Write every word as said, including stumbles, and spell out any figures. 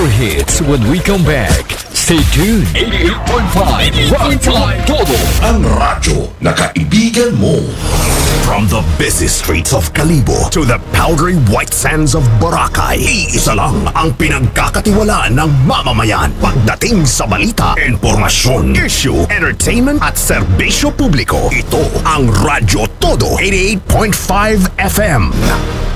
more hits when we come back. Stay tuned. eighty-eight point five Rock Fly Todo. Ang radyo na kaibigan mo. From the busy streets of Kalibo to the powdery white sands of Boracay, iisa lang ang pinagkakatiwalaan ng mamamayan pagdating sa balita, impormasyon, issue, entertainment at serbisyo publiko. Ito ang Radyo Todo eighty-eight point five F M.